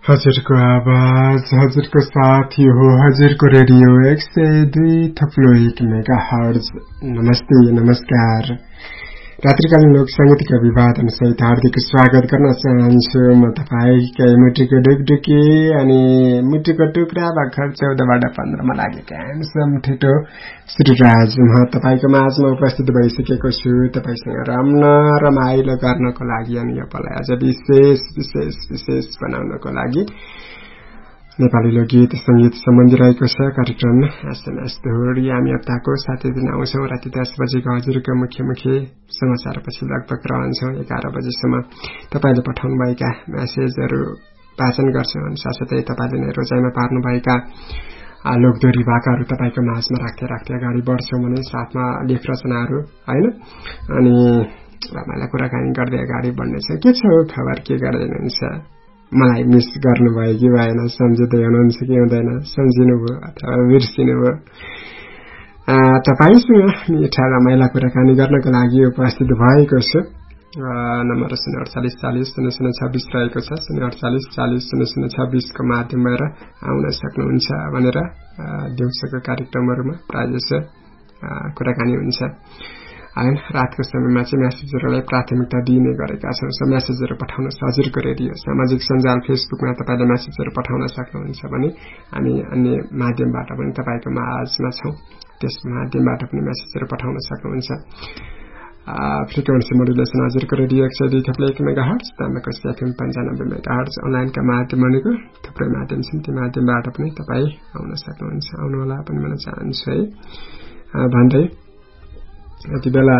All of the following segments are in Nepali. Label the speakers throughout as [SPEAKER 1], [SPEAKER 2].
[SPEAKER 1] हजुरको आवाज हजुरको साथी हो हजुरको रेडियो 102.1 मेगाहर्ज। नमस्ते नमस्कार। रात्रिकालीन लोक संगीतको अभिवादन सहित हार्दिक स्वागत गर्न चाहन्छु। म तपाईकै मुटुको ढुकढुकी अनि मुटुको टुक्रा भर्खर 14बाट 15मा लागेका ह्यान्डसम ठेटो श्रीराज म तपाईको माझमा उपस्थित भइसकेको छु। तपाईसँग रमाइलो गर्नको लागि अनि यो पललाई अझ विशेष बनाउनको लागि नेपाली लोकगीत संगीत सम्बन्धी रहेको छ कार्यक्रम एसएमएस दोहोरी। हामी हप्ताको 7 दिन आउँछौं। राति 10 बजेको हजुरको मुख्य समाचारपछि लगभग रहन्छौं 11 बजेसम्म। तपाईले पठाउनुभएका मेसेजहरू वाचन गर्छौं अनि साथसाथै तपाईले नै रोजाइमा पार्नुभएका लोकदोहोरी भाकाहरू तपाईको माझमा राख्दै अगाडि बढ्छौं भने साथमा लेख रचनाहरू हैन अनि रमाइलो कुराकानी गर्दै अगाडि बढ्नेछ। के छ खबर, के गर्दै हुनुहुन्छ? मलाई मिस गर्नुभयो कि भएन, सम्झिँदै हुनुहुन्छ कि हुँदैन, सम्झिनुभयो अथवा बिर्सिनुभयो? तपाईसँग मिठा रमाइला कुराकानी गर्नको लागि उपस्थित भएको छु। नम्बर 048400026 रहेको छ। 048400026 को माध्यमबाट आउन सक्नुहुन्छ भनेर दिउँसोको कार्यक्रमहरुमा प्रायजसो कुराकानी हुन्छ। रातको समयमा चाहिँ मेसेजहरूलाई प्राथमिकता दिने गरेका छौं। सो मेसेजहरू पठाउन हजुरको रेडियो सामाजिक सञ्जाल फेसबुकमा तपाईले मेसेजहरू पठाउन सक्नुहुन्छ भने हामी अन्य माध्यमबाट पनि तपाईको माझमा छौं। त्यस माध्यमबाट पनि मेसेजहरू पठाउन सक्नुहुन्छ। फ्रिक्वेन्सी मोडुलेसन हजुरको रेडियो 102.1 मेगाहर्ज, तामाकोस एफएम 95 मेगाहर्ज, अनलाइनका माध्यम भनेको थुप्रै माध्यम छन्। ती माध्यमबाट पनि तपाई आउन सक्नुहुन्छ। आउनु होला पनि भन्न चाहन्छु है भन्दै यति बेला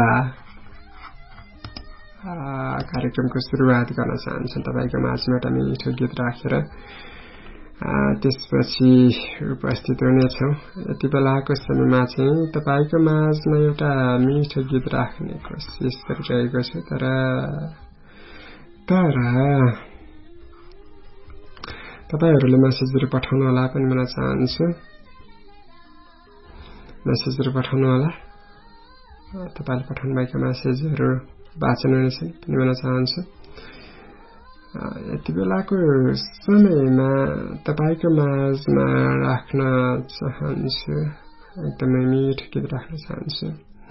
[SPEAKER 1] कार्यक्रमको सुरुवात गर्न चाहन्छु। तपाईको माझमा एउटा मिठो गीत राखेर त्यसपछि उपस्थित हुनेछौं। यति बेलाको समयमा चाहिँ तपाईको माझमा एउटा मिठो गीत राख्ने कोसिस गरिरहेको छु। तर तपाईहरुले मेसेजहरू पठाउनु होला पनि भन्न चाहन्छु। मेसेजहरू पठाउनु होला। तपाईले पठाउनुभएका मेसेजहरू वाचन हुनेछन् पनि भन्न चाहन्छु। यति बेलाको समयमा तपाईको माझमा राख्न चाहन्छु, एकदमै मिठो गीत राख्न चाहन्छु।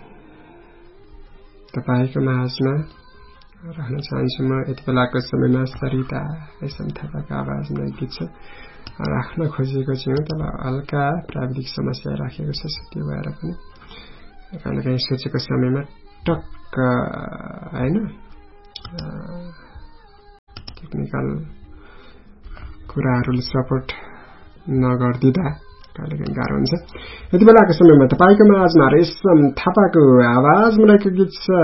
[SPEAKER 1] तपाईको माझमा राख्न चाहन्छु म यति बेलाको समयमा सरिता एसएम थापाको आवाजमा गीत छ राख्न खोजेको छु। तर हल्का प्राविधिक समस्या राखेको छ। त्यो भएर पनि कहिलेकाहीँ सोचेको समयमा टक्क हैन टेक्निकल कुराहरूले सपोर्ट नगर्दिदा कहिलेकाहीँ गाह्रो हुन्छ। यति बेलाको समयमा तपाईको माझमा रेशम थापाको आवाजमा रहेको गीत छ